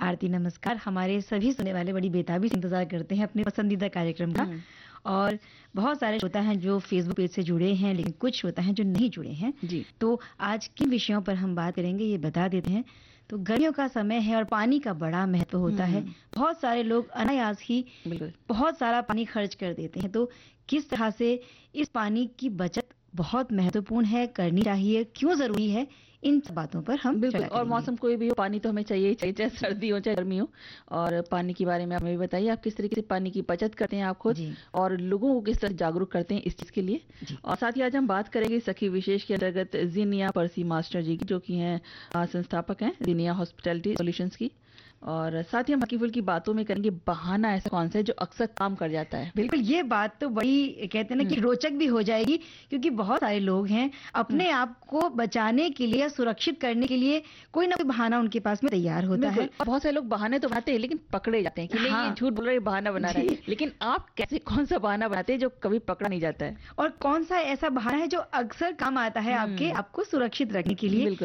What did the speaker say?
आरती नमस्कार। हमारे सभी सुनने वाले बड़ी बेताबी से इंतजार करते हैं अपने पसंदीदा कार्यक्रम का। और बहुत सारे श्रोता हैं जो फेसबुक पेज से जुड़े हैं, लेकिन कुछ श्रोता हैं जो नहीं जुड़े हैं जी। तो आज किन विषयों पर हम बात करेंगे ये बता देते हैं। तो गर्मियों का समय है और पानी का बड़ा महत्व होता है। बहुत सारे लोग अनायास ही बहुत सारा पानी खर्च कर देते हैं। तो किस तरह से इस पानी की बचत बहुत महत्वपूर्ण है, करनी चाहिए, क्यों जरूरी है, इन बातों पर हम बिल्कुल। और मौसम कोई भी हो, पानी तो हमें चाहिए ही चाहिए, चाहे सर्दी हो चाहे गर्मी हो। और पानी के बारे में आप हमें भी बताइए, आप किस तरीके से पानी की बचत करते हैं आप खुद, और लोगों को किस तरह जागरूक करते हैं इस चीज के लिए। और साथ ही आज हम बात करेंगे सखी विशेष के अंतर्गत जीनिया परसी मास्टर जी की, जो कि हैं संस्थापक हैं जीनिया हॉस्पिटैलिटी सॉल्यूशंस की। और साथ ही हम हल्की फुल्की बातों में करेंगे बहाना ऐसा कौन सा है जो अक्सर काम कर जाता है। बिल्कुल, ये बात तो बड़ी कहते हैं ना कि रोचक भी हो जाएगी, क्योंकि बहुत सारे लोग हैं अपने आप को बचाने के लिए, सुरक्षित करने के लिए कोई ना कोई बहाना उनके पास में तैयार होता है। और बहुत सारे लोग बहाने तो बनाते हैं लेकिन पकड़े जाते हैं कि नहीं ये झूठ बोल रहे, बहाना बना रहे हैं। लेकिन आप कैसे, कौन सा बहाना बनाते हैं जो कभी पकड़ा नहीं जाता है, और कौन सा ऐसा बहाना है जो अक्सर काम आता है आपके आपको सुरक्षित रखने के लिए।